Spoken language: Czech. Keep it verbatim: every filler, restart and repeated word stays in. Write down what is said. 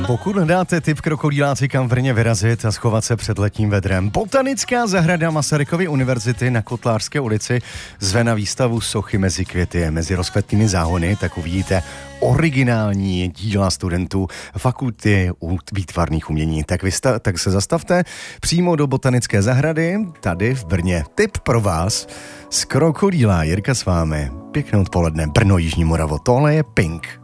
Pokud hledáte tip krokodýláci, kam v Brně vyrazit a schovat se před letním vedrem, Botanická zahrada Masarykovy univerzity na Kotlářské ulici zve na výstavu Sochy mezi květy. Mezi rozkvetlými záhony tak uvidíte originální díla studentů fakulty výtvarných umění. Tak, vysta- tak se zastavte přímo do Botanické zahrady, tady v Brně. Tip pro vás z Krokodýla. Jirka s vámi. Pěkné odpoledne. Brno, Jižní Moravo. Tohle je Pink.